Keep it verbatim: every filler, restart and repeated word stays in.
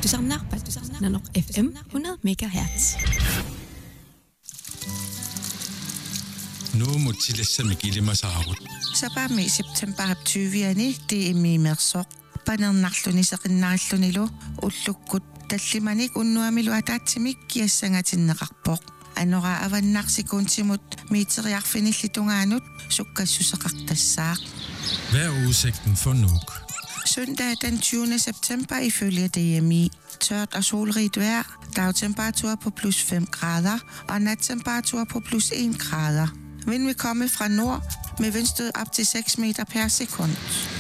Du samlar på Nanok F M hundrede megahertz. Nu må tillæse mig give mig saarut. Sabami september tyviani det er mimerso. Panernarluni saqinnaarlunilu ullukkut tallimanik unnuamilu ataatsimik kiassangatinneqarpoq. Anora avannarsikuntimut miiteriarfinillitungaanut sukkassusaqartassaaq. Hvad er udsigten for Nuuk? Søndag den tyvende september ifølge D M I. Tørt og solrigt vejr. Dagtemperatur på plus fem grader og nattemperatur på plus en grader. Vind vil komme fra nord med vindstød op til seks meter per sekund.